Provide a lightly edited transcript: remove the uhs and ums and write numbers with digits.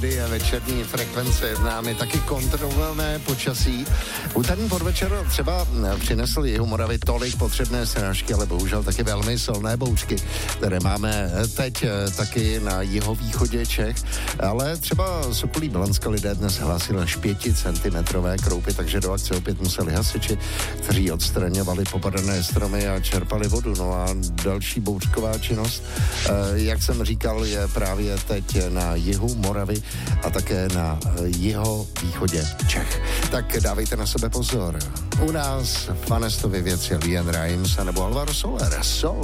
je večerní frekvence námi taky kontrolované počasí. Úterní podvečer třeba přinesl Jihu Moravy tolik potřebné srážky, ale bohužel taky velmi silné bouřky, které máme teď taky na jihovýchodě Čech. Ale třeba z okolí Blanska lidé dnes hlásili až 5 centimetrové kroupy, takže do akce opět museli hasiči, kteří odstraňovali popadané stromy a čerpali vodu. No a další bouřková činnost, jak jsem říkal, je právě teď na jihu Moravy a také na jihovýchodě Čech. Tak dávejte na sebe pozor. U nás Fanestovi věci Lian Rimes nebo Alvaro Soler.